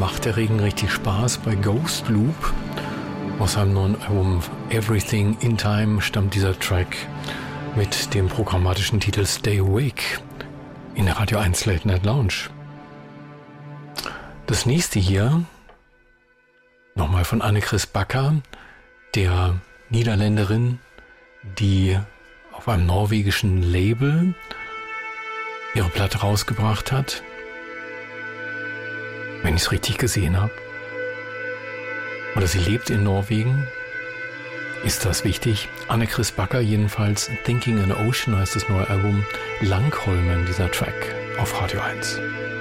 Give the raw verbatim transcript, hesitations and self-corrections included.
macht der Regen richtig Spaß. Bei Ghost Loop aus seinem neuen Album Everything in Time stammt dieser Track mit dem programmatischen Titel Stay Awake in der Radio eins Late Night Lounge. Das nächste hier, nochmal von Annechris Backer, der Niederländerin, die auf einem norwegischen Label ihre Platte rausgebracht hat. Wenn ich es richtig gesehen habe. Oder sie lebt in Norwegen. Ist das wichtig? Annechris Backer jedenfalls. Thinking in the Ocean heißt das neue Album. Langholmen, dieser Track auf Radio eins.